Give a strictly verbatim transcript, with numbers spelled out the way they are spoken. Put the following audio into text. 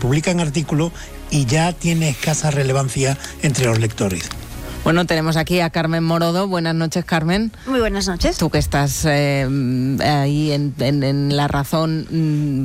publican artículos y ya tiene escasa relevancia entre los lectores. Bueno, tenemos aquí a Carmen Morodo. Buenas noches, Carmen. Muy buenas noches. Tú que estás eh, ahí en, en, en La Razón,